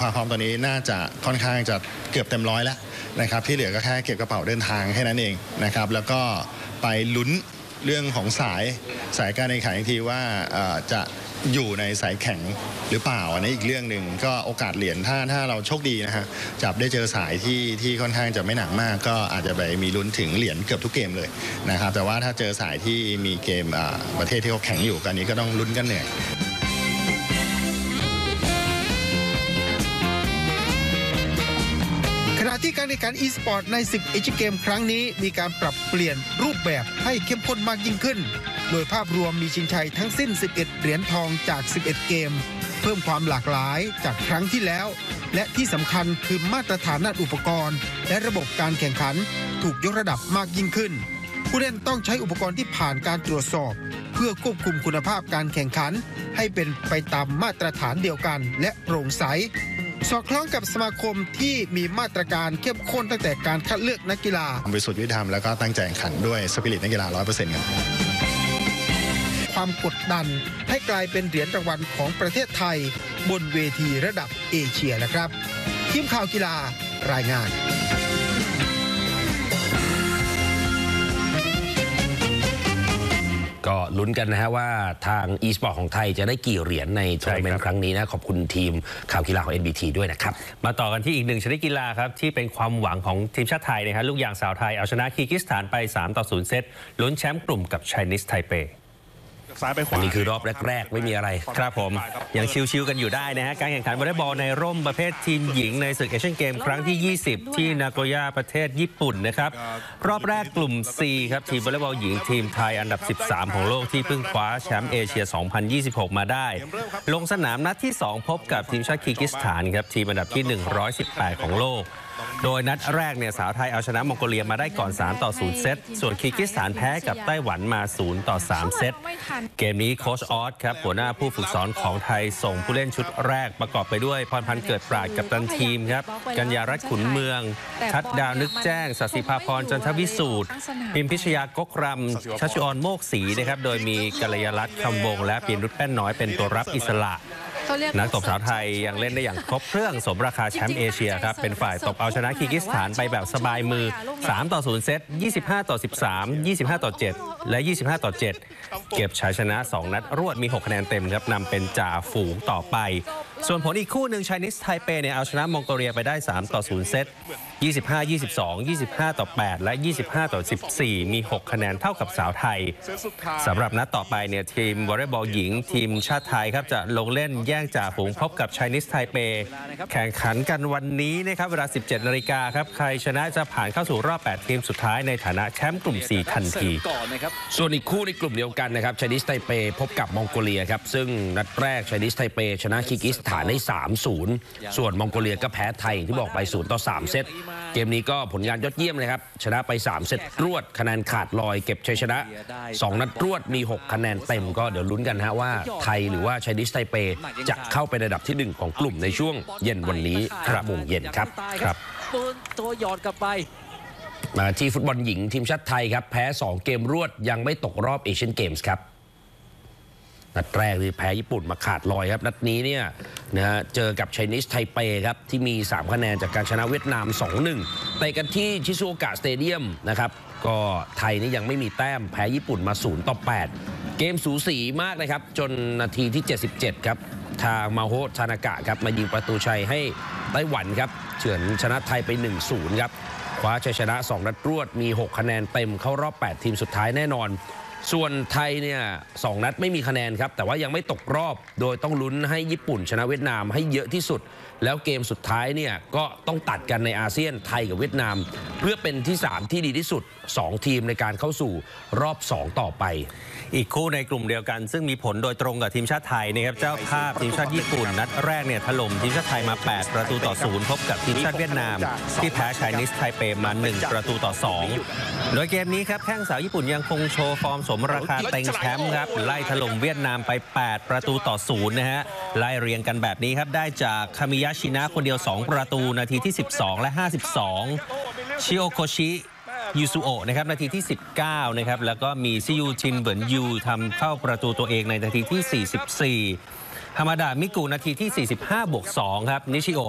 ความพร้อมตอนนี้น่าจะค่อนข้างจะเกือบเต็มร้อยแล้วนะครับที่เหลือก็แค่เก็บกระเป๋าเดินทางแค่นั้นเองนะครับแล้วก็ไปลุ้นเรื่องของสายการแข่งขันอีกทีว่าจะอยู่ในสายแข็งหรือเปล่าอันนี้อีกเรื่องหนึ่งก็โอกาสเหรียญถ้าเราโชคดีนะฮะจับได้เจอสายที่ค่อนข้างจะไม่หนักมากก็อาจจะไปมีลุ้นถึงเหรียญเกือบทุกเกมเลยนะครับแต่ว่าถ้าเจอสายที่มีเกมประเทศที่เขาแข็งอยู่กันนี้ก็ต้องลุ้นกันเหนื่อยขณะที่การแข่งขัน e-sport ในศึกเอเชียนเกมครั้งนี้มีการปรับเปลี่ยนรูปแบบให้เข้มข้นมากยิ่งขึ้นโดยภาพรวมมีชิงชัยทั้งสิ้น11เหรียญทองจาก11เกมเพิ่มความหลากหลายจากครั้งที่แล้วและที่สำคัญคือมาตรฐานด้านอุปกรณ์และระบบการแข่งขันถูกยกระดับมากยิ่งขึ้นผู้เล่นต้องใช้อุปกรณ์ที่ผ่านการตรวจสอบเพื่อควบคุมคุณภาพการแข่งขันให้เป็นไปตามมาตรฐานเดียวกันและโปร่งใสสอดคล้องกับสมาคมที่มีมาตรการเข้มข้นตั้งแต่การคัดเลือกนักกีฬาบริสุทธิ์ยุติธรรมแล้วก็ตั้งใจแข่งขันด้วยสปิริตนักกีฬา 100% ครับความกดดันให้กลายเป็นเหรียญรางวัลของประเทศไทยบนเวทีระดับเอเชียนะครับทีมข่าวกีฬารายงานก็ลุ้นกันนะฮะว่าทาง e-sport ของไทยจะได้กี่เหรียญในทัวร์นาเมนต์ครั้งนี้นะขอบคุณทีมข่าวกีฬาของ NBT ด้วยนะครับมาต่อกันที่อีกหนึ่งชนิดกีฬาครับที่เป็นความหวังของทีมชาติไทยนะครับลูกยางสาวไทยเอาชนะคีร์กิสถานไป3-0เซตลุ้นแชมป์กลุ่มกับ Chinese Taipei อันนี้คือรอบแรกๆไม่มีอะไรครับผมยังชิวๆกันอยู่ได้นะฮะการแข่งขันวอลเลย์บอลในร่มประเภททีมหญิงในศึกเอเชียนเกมครั้งที่20ที่นาโกย่าประเทศญี่ปุ่นนะครับรอบแรกกลุ่ม C ครับทีมวอลเลย์บอลหญิงทีมไทยอันดับ13ของโลกที่เพิ่งคว้าแชมป์เอเชีย2026มาได้ลงสนามนัดที่2พบกับทีมชาติคีร์กิสถานครับทีมอันดับที่118ของโลกโดยนัดแรกเนี่ยสาวไทยเอาชนะมองโกเลียมาได้ก่อน3-0เซตส่วนคีร์กิสถานแพ้กับไต้หวันมา0-3เซตเกมนี้โค้ชออสครับหัวหน้าผู้ฝึกสอนของไทยส่งผู้เล่นชุดแรกประกอบไปด้วยพรพันธ์เกิดปราชกัปตันทีมครับกัญญารัตน์ขุนเมืองทัดดาวนึกแจ้งศศิภาพรจันทวิสูตรพิมพิชยากกรำชัชออนโมกศรีนะครับโดยมีกัลยารัตน์คำวงและปีนุชแป้นน้อยเป็นตัวรับอิสระนักตบสาวไทยยังเล่นได้อย่างครบเครื่องสมราคาแชมป์เอเชียครับเป็นฝ่ายตบเอาชนะคีร์กิสถานไปแบบสบายมือ3-0เซต25-13 25-7 และ 25-7 เก็บชัยชนะ2นัดรวดมี6คะแนนเต็มครับนำเป็นจ่าฝูงต่อไปส่วนผลอีกคู่หนึ่ง Chinese Taipei เนี่ยเอาชนะมองโกเลียไปได้3-0เซต25-22 25-8 และ 25-14 มี6คะแนนเท่ากับสาวไทยสำหรับนัดต่อไปเนี่ยทีมวอลเลย์บอลหญิงทีมชาติไทยครับจะลงเล่นแย่งจ่าฝูงพบกับ Chinese Taipei แข่งขันกันวันนี้นะครับเวลา 17 นาฬิกาครับใครชนะจะผ่านเข้าสู่รอบ8ทีมสุดท้ายในฐานะแชมป์กลุ่ม 4 ทันทีส่วนอีกคู่ในกลุ่มเดียวกันนะครับ Chinese Taipei พบกับมองโกเลียครับซึ่งนัดแรก Chinese Taipei ชนะคีร์กิสถานได้ 3-0 ส่วนมองโกเลียก็แพ้ไทยที่บอกไป0-3 เซตเกมนี้ก็ผลงานยอดเยี่ยมเลยครับชนะไป3เซตรวดคะแนนขาดลอยเก็บชัยชนะ2นัดรวดมี6คะแนนเต็มก็เดี๋ยวลุ้นกันฮะว่าไทยหรือว่า Chinese Taipei จะเข้าไปในระดับที่1ของกลุ่มในช่วงเย็นวันนี้5 โมงเย็นครับตัวหยอดกลับไปมาที่ฟุตบอลหญิงทีมชาติไทยครับแพ้2เกมรวดยังไม่ตกรอบเอเชียนเกมส์ครับนัดแรกคือแพ้ญี่ปุ่นมาขาดลอยครับนัดนี้เนี่ยนะฮะเจอกับ Chinese Taipei ครับที่มี3คะแนนจากการชนะเวียดนาม 2-1 เตะกันที่ชิซูโอกะสเตเดียมนะครับก็ไทยนี่ยังไม่มีแต้มแพ้ญี่ปุ่นมา0-8เกมสูสีมากนะครับจนนาทีที่77ครับทางมาโฮทานากะครับมายิงประตูชัยให้ไต้หวันครับเฉือนชนะไทยไป 1-0 ครับคว้าชัยชนะ2นัดรวดมี6คะแนนเต็มเข้ารอบ8ทีมสุดท้ายแน่นอนส่วนไทยเนี่ย2นัดไม่มีคะแนนครับแต่ว่ายังไม่ตกรอบโดยต้องลุ้นให้ญี่ปุ่นชนะเวียดนามให้เยอะที่สุดแล้วเกมสุดท้ายเนี่ยก็ต้องตัดกันในอาเซียนไทยกับเวียดนามเพื่อเป็นที่3ที่ดีที่สุด2ทีมในการเข้าสู่รอบ2ต่อไปอีกคู่ในกลุ่มเดียวกันซึ่งมีผลโดยตรงกับทีมชาติไทยนะครับเจ้าภาพทีมชาติญี่ปุ่นนัดแรกเนี่ยถล่มทีมชาติไทยมา8-0พบกับทีมชาติเวียดนามที่แพ้ Chinese Taipei มา1-2โดยเกมนี้ครับแข้งสาวญี่ปุ่นยังคงโชว์ฟอร์มสมราคาเต็งแชมป์ครับไล่ถล่มเวียดนามไป8-0นะฮะไล่เรียงกันแบบนี้ครับได้จากคามิยะชินะคนเดียว2ประตูนาทีที่12และ52ชิโอโคชิยูซุโอะนะครับนาทีที่19นะครับแล้วก็มีซิยูชินเหวินยูทำเข้าประตูตัวเองในนาทีที่44ฮามาดะมิกุนาทีที่45+2ครับนิชิโอ